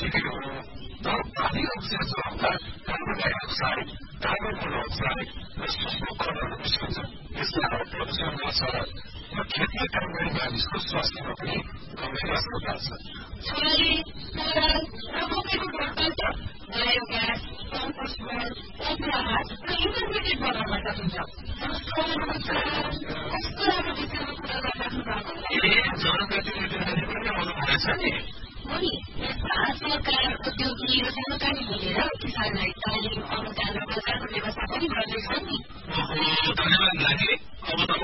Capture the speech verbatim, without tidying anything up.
ठिकै हो तर पानी oxygen जवाबदा carbon dioxide carbon monoxide र सूक्ष्म कणहरू निस्कन्छन् यसले हावा प्रदूषण गर्छ र खेतमा काम गर्ने मानिसको स्वास्थ्यमा पनि गम्भीर असर पार्छ छोरी तरल र मकैको बोतल त बायोग्यास कम्पोस्ट मल पशुआहार र इन्टरमिडिएट बनाउन सकिन्छ कस्तो राम्रो विषयमा कुरा गरिराख्नु भएको ए जनप्रतिनिधिहरूले पनि आउनु भएछ नि हो नि यसमा सरकार उद्योगी र सरकारी मिलेर किसानलाई तालिम अनुदान र बजारको व्यवस्था पनि गर्दैछन् नि धन्यवाद लागि अब